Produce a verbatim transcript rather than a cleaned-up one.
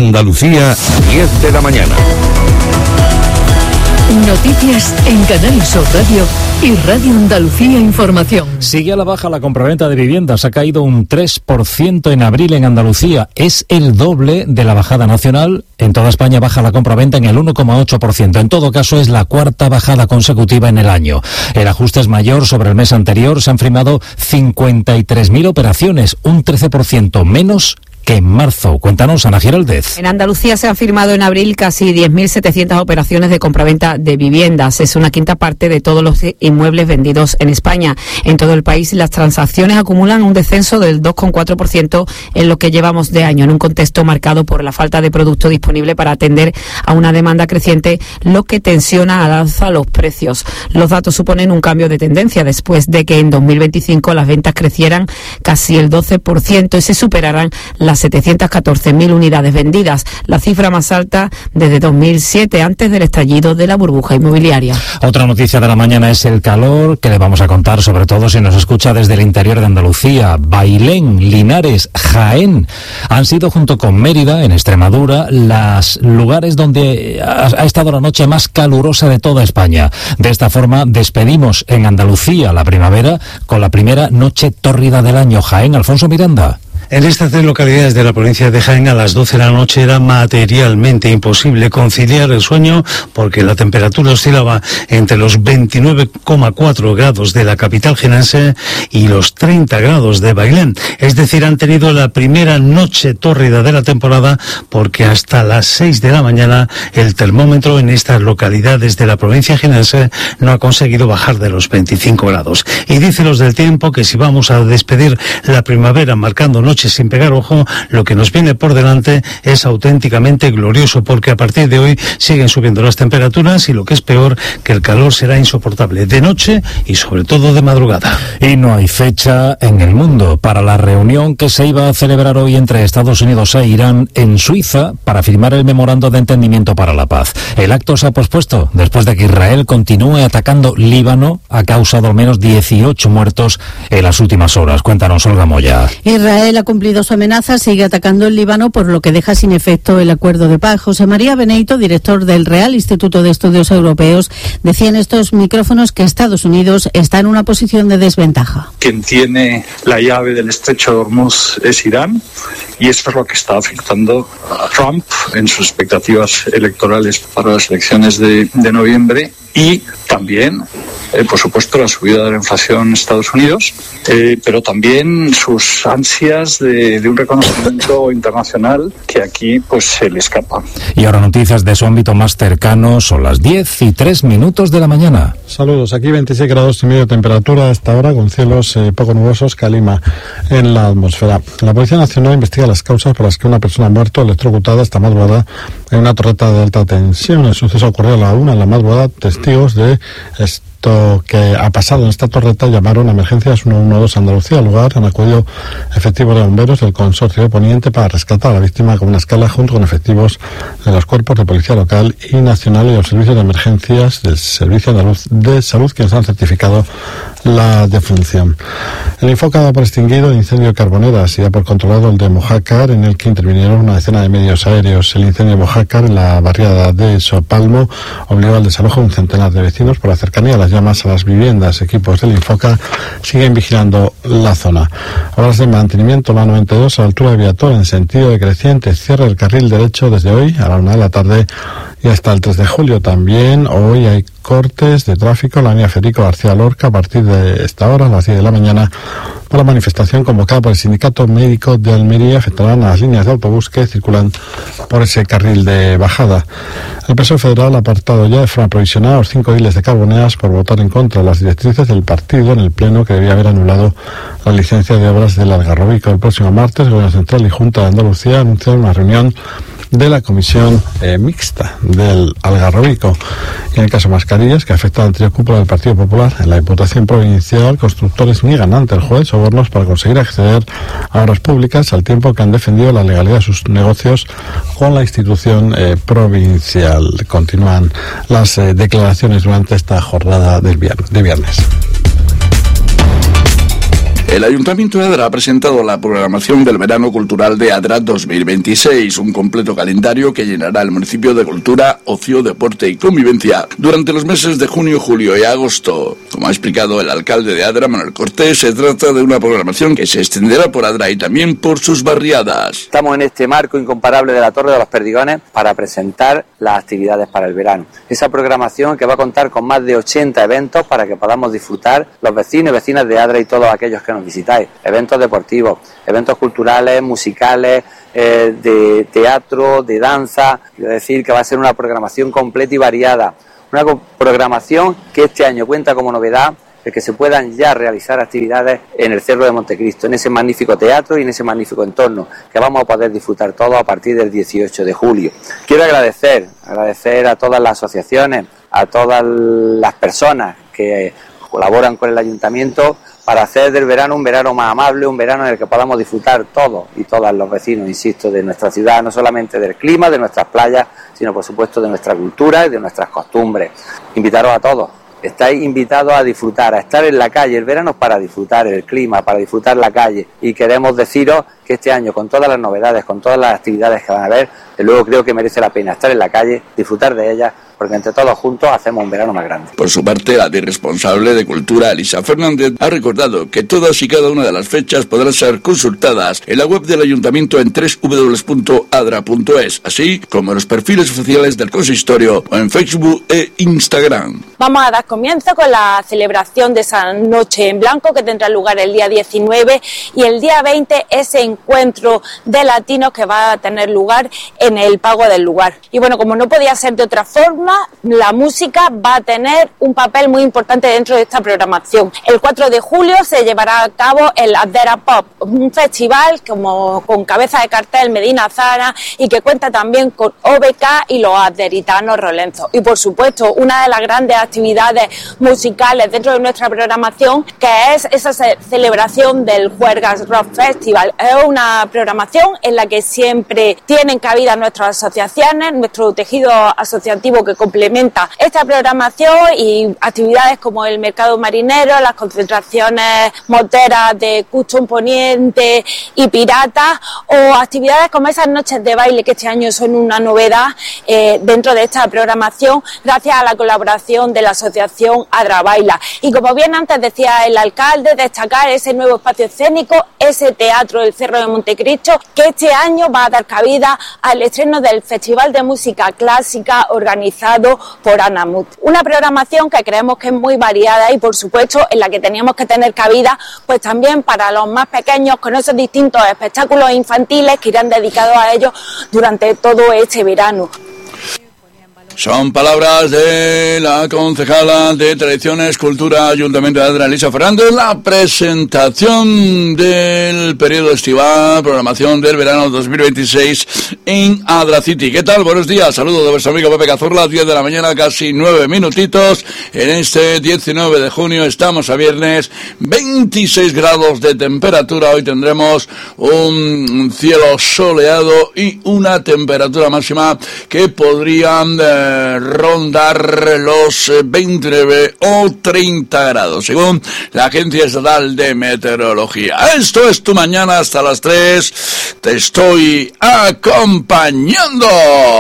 Andalucía, diez de la mañana. Noticias en Canal Sur Radio y Radio Andalucía Información. Sigue a la baja la compraventa de viviendas. Ha caído un tres por ciento en abril en Andalucía. Es el doble de la bajada nacional. En toda España baja la compraventa en el uno coma ocho por ciento. En todo caso, es la cuarta bajada consecutiva en el año. El ajuste es mayor sobre el mes anterior. Se han firmado cincuenta y tres mil operaciones, un trece por ciento menos que en marzo. Cuéntanos, Ana Giraldez. En Andalucía se han firmado en abril casi diez mil setecientas operaciones de compraventa de viviendas. Es una quinta parte de todos los inmuebles vendidos en España. En todo el país, las transacciones acumulan un descenso del dos coma cuatro por ciento en lo que llevamos de año, en un contexto marcado por la falta de producto disponible para atender a una demanda creciente, lo que tensiona al alza los precios. Los datos suponen un cambio de tendencia después de que en dos mil veinticinco las ventas crecieran casi el doce por ciento y se superaran las setecientas catorce mil unidades vendidas, la cifra más alta desde dos mil siete, antes del estallido de la burbuja inmobiliaria. Otra noticia de la mañana es el calor, que le vamos a contar sobre todo si nos escucha desde el interior de Andalucía. Bailén, Linares, Jaén han sido, junto con Mérida, en Extremadura, los lugares donde ha, ha estado la noche más calurosa de toda España. De esta forma despedimos en Andalucía la primavera con la primera noche tórrida del año. Jaén, Alfonso Miranda. En estas tres localidades de la provincia de Jaén a las doce de la noche era materialmente imposible conciliar el sueño porque la temperatura oscilaba entre los veintinueve coma cuatro grados de la capital jienense y los treinta grados de Bailén. Es decir, han tenido la primera noche tórrida de la temporada porque hasta las seis de la mañana el termómetro en estas localidades de la provincia jienense no ha conseguido bajar de los veinticinco grados. Y dicen los del tiempo que si vamos a despedir la primavera marcando noche sin pegar ojo, lo que nos viene por delante es auténticamente glorioso porque a partir de hoy siguen subiendo las temperaturas y lo que es peor, que el calor será insoportable de noche y sobre todo de madrugada. Y no hay fecha en el mundo para la reunión que se iba a celebrar hoy entre Estados Unidos e Irán en Suiza para firmar el memorando de entendimiento para la paz. El acto se ha pospuesto después de que Israel continúe atacando Líbano. Ha causado al menos dieciocho muertos en las últimas horas. Cuéntanos, Olga Moya. Israel ha cumplido su amenaza, sigue atacando el Líbano, por lo que deja sin efecto el acuerdo de paz. José María Beneito, director del Real Instituto de Estudios Europeos, decía en estos micrófonos que Estados Unidos está en una posición de desventaja. Quien tiene la llave del estrecho de Hormuz es Irán, y eso es lo que está afectando a Trump en sus expectativas electorales para las elecciones de, de noviembre, y también, eh, por supuesto, la subida de la inflación en Estados Unidos, eh, pero también sus ansias de, de un reconocimiento internacional que aquí pues se le escapa. Y ahora noticias de su ámbito más cercano. Son las diez y tres minutos de la mañana. Saludos, aquí veintiséis grados y medio de temperatura a esta hora, con cielos eh, poco nubosos, calima en la atmósfera. La Policía Nacional investiga las causas por las que una persona ha muerto electrocutada esta madrugada en una torreta de alta tensión. El suceso ocurrió a la una en la madrugada. Testigos de esto que ha pasado en esta torreta llamaron a emergencias ciento doce Andalucía. Al lugar han acudido efectivos de bomberos del Consorcio de Poniente para rescatar a la víctima con una escala, junto con efectivos de los cuerpos de policía local y nacional y los servicios de emergencias del Servicio Andaluz de Salud, quienes han certificado la defunción. El Infoca da por extinguido el incendio de Carboneras y da por controlado el de Mojácar, en el que intervinieron una decena de medios aéreos. El incendio de Mojácar, en la barriada de Sopalmo, obligó al desalojo de un centenar de vecinos por la cercanía a las llamas a las viviendas. Equipos del Infoca siguen vigilando la zona. Obras de mantenimiento, la noventa y dos a la altura de Viator, en sentido decreciente. Cierra el carril derecho desde hoy a la una de la tarde y hasta el tres de julio. También hoy hay cortes de tráfico en la avenida Federico García Lorca a partir de esta hora, a las diez de la mañana, por la manifestación convocada por el Sindicato Médico de Almería. Afectarán a las líneas de autobús que circulan por ese carril de bajada. El P S O E federal ha apartado ya de forma provisional a los cinco ediles de Carboneras por votar en contra de las directrices del partido en el Pleno, que debía haber anulado la licencia de obras del Algarrobico. El próximo martes, el Gobierno Central y Junta de Andalucía anunciaron una reunión de la Comisión eh, Mixta del Algarrobico. Y en el caso Mascarillas, que afecta al anterior cúpula del Partido Popular en la Diputación Provincial, constructores niegan ante el juez sobornos para conseguir acceder a obras públicas, al tiempo que han defendido la legalidad de sus negocios con la institución eh, provincial. Continúan las eh, declaraciones durante esta jornada del viernes, de viernes. El Ayuntamiento de Adra ha presentado la programación del Verano Cultural de Adra dos mil veintiséis, un completo calendario que llenará el municipio de cultura, ocio, deporte y convivencia durante los meses de junio, julio y agosto. Como ha explicado el alcalde de Adra, Manuel Cortés, se trata de una programación que se extenderá por Adra y también por sus barriadas. Estamos en este marco incomparable de la Torre de los Perdigones para presentar las actividades para el verano. Esa programación que va a contar con más de ochenta eventos para que podamos disfrutar los vecinos y vecinas de Adra y todos aquellos que nos visitáis. Eventos deportivos, eventos culturales, musicales, eh, de teatro, de danza. Quiero decir que va a ser una programación completa y variada. Una programación que este año cuenta como novedad de que se puedan ya realizar actividades en el Cerro de Montecristo, en ese magnífico teatro y en ese magnífico entorno que vamos a poder disfrutar todos a partir del dieciocho de julio. Quiero agradecer, agradecer a todas las asociaciones, a todas las personas que colaboran con el Ayuntamiento para hacer del verano un verano más amable, un verano en el que podamos disfrutar todos y todas los vecinos, insisto, de nuestra ciudad, no solamente del clima, de nuestras playas, sino por supuesto de nuestra cultura y de nuestras costumbres. Invitaros a todos. Estáis invitados a disfrutar, a estar en la calle. El verano es para disfrutar el clima, para disfrutar la calle. Y queremos deciros que este año, con todas las novedades, con todas las actividades que van a haber, de luego creo que merece la pena estar en la calle, disfrutar de ellas, porque entre todos juntos hacemos un verano más grande. Por su parte, la responsable de Cultura, Elisa Fernández, ha recordado que todas y cada una de las fechas podrán ser consultadas en la web del Ayuntamiento en doble u doble u doble u punto adra punto es, así como en los perfiles oficiales del consistorio o en Facebook e Instagram. Vamos a dar comienzo con la celebración de esa Noche en Blanco que tendrá lugar el día diecinueve y el día veinte ese encuentro de latinos que va a tener lugar en el Pago del Lugar. Y bueno, como no podía ser de otra forma, la música va a tener un papel muy importante dentro de esta programación. El cuatro de julio se llevará a cabo el Adera Pop, un festival como con cabeza de cartel Medina Zara y que cuenta también con O B K y los adderitanos rolenzos. Y por supuesto, una de las grandes actividades musicales dentro de nuestra programación, que es esa celebración del Juergas Rock Festival. Es una programación en la que siempre tienen cabida nuestras asociaciones, nuestro tejido asociativo que complementa esta programación y actividades como el mercado marinero, las concentraciones moteras de Custom Poniente y Piratas, o actividades como esas noches de baile que este año son una novedad eh, dentro de esta programación gracias a la colaboración de la asociación Adra Baila. Y como bien antes decía el alcalde, destacar ese nuevo espacio escénico, ese teatro del Cerro de Montecristo, que este año va a dar cabida al estreno del Festival de Música Clásica organizado por Anamut. Una programación que creemos que es muy variada y por supuesto en la que teníamos que tener cabida pues también para los más pequeños con esos distintos espectáculos infantiles que irán dedicados a ellos durante todo este verano. Son palabras de la concejala de Tradiciones, Cultura, Ayuntamiento de Adra, Elisa Fernández, la presentación del periodo estival, programación del verano dos mil veintiséis en Adra City. ¿Qué tal? Buenos días, saludos de vuestro amigo Pepe Cazorla, diez de la mañana, casi nueve minutitos, en este diecinueve de junio, estamos a viernes, veintiséis grados de temperatura, hoy tendremos un cielo soleado y una temperatura máxima que podrían eh, rondar los veintinueve o treinta grados, según la Agencia Estatal de Meteorología. Esto es Tu Mañana hasta las tres. Te estoy acompañando.